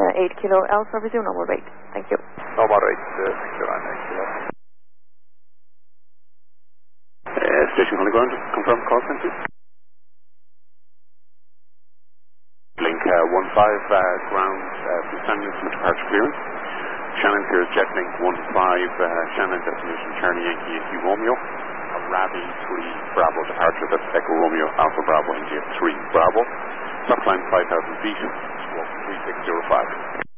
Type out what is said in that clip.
8 Kilo Alpha, resume normal rate. Thank you. Normal rate, thank you, 8 Kilo. Station Holy Ground, confirm call, thank you. Link 15, ground, please stand in for departure clearance. Shannon here is Jetlink 15, Shannon destination Charlie Yankee Yankee Romeo. Arabi 3 Bravo departure, that's Echo Romeo Alpha Bravo India 3 Bravo. Top climb 5,000 feet, squawk 3605.